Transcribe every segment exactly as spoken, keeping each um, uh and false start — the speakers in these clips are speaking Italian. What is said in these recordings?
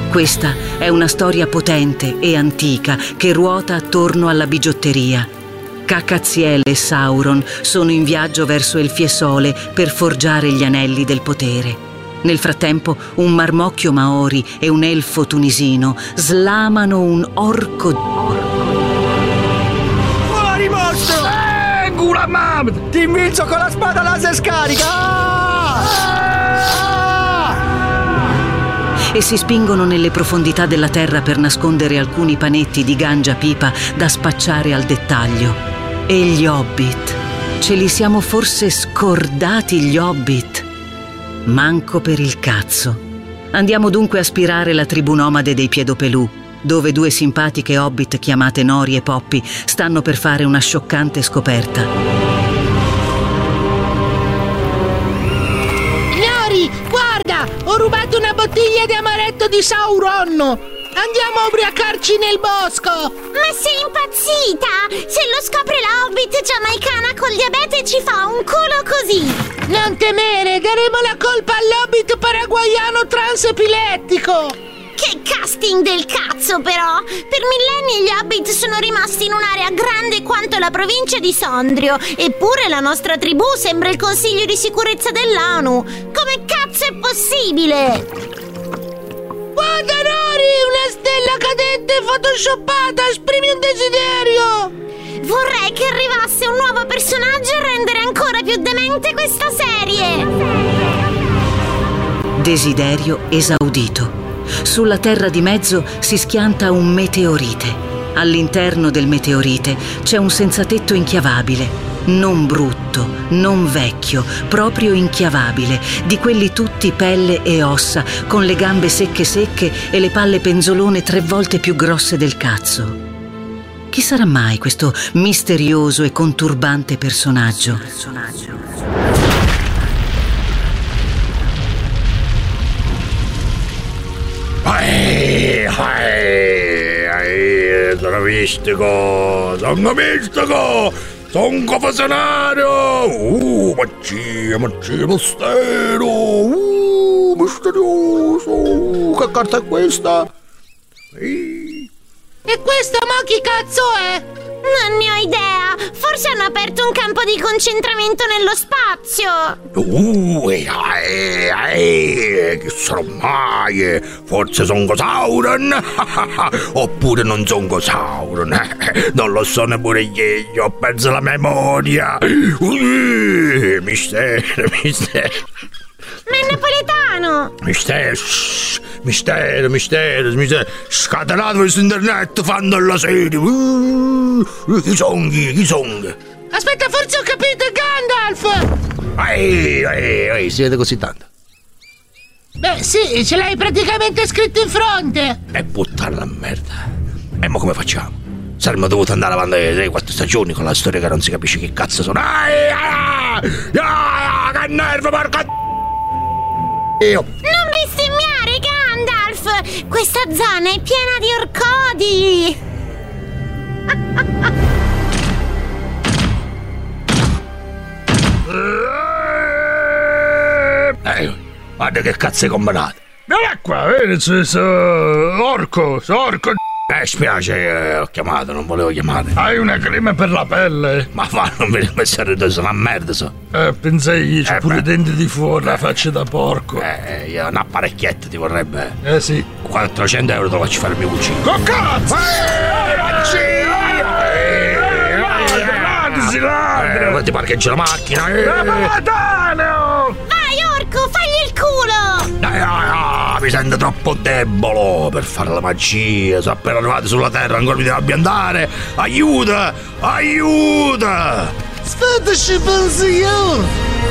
Questa è una storia potente e antica che ruota attorno alla bigiotteria. Cacaziel e Sauron sono in viaggio verso il Fiesole per forgiare gli anelli del potere. Nel frattempo, un marmocchio maori e un elfo tunisino slamano un orco. Fuori mostro! Eh, Gulamam! Ti invinzo con la spada laser scarica! Ah! Ah! E si spingono nelle profondità della terra per nascondere alcuni panetti di gangia pipa da spacciare al dettaglio. E gli hobbit? Ce li siamo forse scordati gli hobbit? Manco per il cazzo. Andiamo dunque a spirare la tribù nomade dei Piedopelù, dove due simpatiche hobbit chiamate Nori e Poppy stanno per fare una scioccante scoperta. Nori, guarda! Ho rubato una bottiglia di amaretto di Sauron! Andiamo a ubriacarci nel bosco! Ma sei impazzita? Se lo scopre la hobbit giamaicana col diabete ci fa un culo così! Non temere, daremo la colpa all'hobbit paraguaiano transepilettico! Che casting del cazzo, però! Per millenni gli hobbit sono rimasti in un'area grande quanto la provincia di Sondrio, eppure la nostra tribù sembra il Consiglio di sicurezza dell'ONU! Come cazzo è possibile? Guarda Nori, una stella cadente photoshoppata, esprimi un desiderio! Vorrei che arrivasse un nuovo personaggio a rendere ancora più demente questa serie! Desiderio esaudito. Sulla terra di mezzo si schianta un meteorite. All'interno del meteorite c'è un senzatetto inchiavabile. Non brutto, non vecchio, proprio inchiavabile, di quelli tutti pelle e ossa, con le gambe secche secche e le palle penzolone tre volte più grosse del cazzo. Chi sarà mai questo misterioso e conturbante personaggio? Ehi, ehi, ehi, sono mistico, sono mistico! Sono un confessionario! Uh, magia, magia, mistero! Uh, misterioso! Uh, che carta è questa? Ehi. E questo mo chi cazzo è? Non ne ho idea! Forse hanno aperto un campo di concentramento nello spazio! Uh, ehi, ehi, che sarò mai? Forse sono Sauron? Oppure non sono Sauron? Non lo so neppure io, ho perso la memoria! Uh, mistero, mistero! Ma è napoletano! Mistero, shh, mistero, mistero, mistero, scatenato su internet fanno la serie. Uh, chi sono, chi sono? Aspetta, forse ho capito, Gandalf! Ehi, ehi, ehi, si vede così tanto? Beh, sì, ce l'hai praticamente scritto in fronte. E puttana la merda. E mo come facciamo? Saremmo dovuti andare avanti tre quattro stagioni con la storia che non si capisce che cazzo sono. Ehi, ah, ah, che nervo, porca. Io. Non bestemmiare, Gandalf! Questa zona è piena di orcodi! Eh, guarda che cazzo hai combinato! Non è qua, vedi, so, so, orco, so, orco. Eh, spiace, eh, ho chiamato, non volevo chiamare. Hai una crema per la pelle? Ma va, non mi pensare che sono una merda, so. Eh, pensai io, c'ho eh, pure i beh. denti di fuori, la faccia da porco. Eh, io un apparecchietto ti vorrebbe. Eh sì. quattrocento euro te lo faccio fare il mio cucino. Con cazzo! Si ladra! Eh, ti parcheggi la macchina! Eh. Napoletano! Vai, orco, fagli il culo! Dai, ah, ah, mi sento troppo debole per fare la magia. Sono appena arrivato sulla terra, ancora mi devo ambientare. Aiuta! Aiuta! Aspettaci, penso io!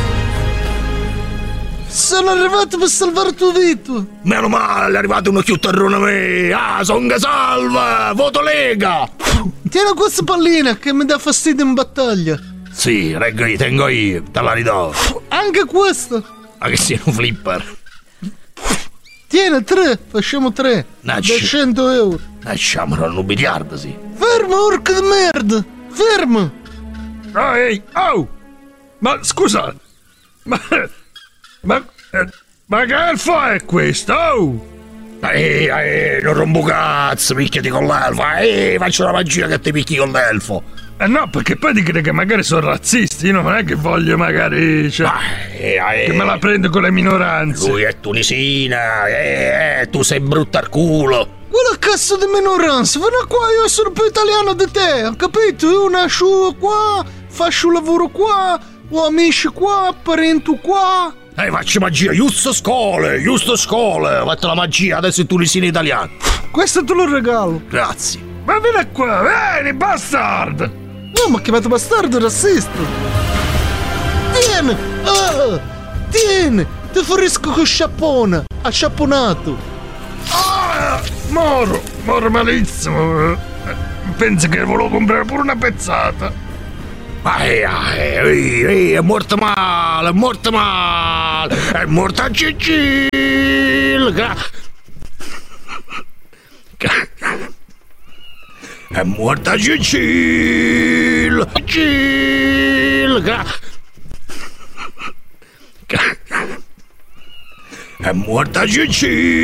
Sono arrivato per salvare tuo vita! Meno male, è arrivato uno chiutterrone a me! Ah, son che salva! Voto Lega! Tieni questa pallina che mi dà fastidio in battaglia! Sì, reggo io, tengo io, te la ridò! Anche questa! Ma che sia un flipper! Tieni, tre! Facciamo tre! Nasci. Da cento euro! Lasciamolo, un biliardo, sì! Fermo, orca di merda! Fermo! Oh, ehi, oh! Ma scusa! Ma... Ma... Eh, ma che elfo è questo? Oh! Ehi, ehi, non rompo cazzo, picchiati con l'elfo. Ehi, faccio la magia che ti picchi con l'elfo. Eh no, perché poi ti credi che magari sono razzisti. Io non è che voglio magari, cioè, eh, eh, che me la prendo con le minoranze. Lui è tunisina, eh, eh, tu sei brutta al culo. Quella cazzo di minoranza, vieni qua, io sono più italiano di te, ho capito? Io nasco qua, faccio lavoro qua, ho amici qua, parenti qua. Ehi, faccio magia, giusto scole, giusto scole, ho fatto la magia, adesso è tunisino italiano. Questo te lo regalo. Grazie. Ma vieni qua, vieni, bastard! No, ma chiamato bastardo razzista. Tieni, oh, tieni, ti fornisco con sciappone, acciapponato. Ah, moro, moro malissimo. Penso che volevo comprare pure una pezzata. Ehi, ehi, ehi, è morto male, è morto male, è morto a Cicil. Gra- È morta Cicil. Cicil. Gra- È morta Cicil.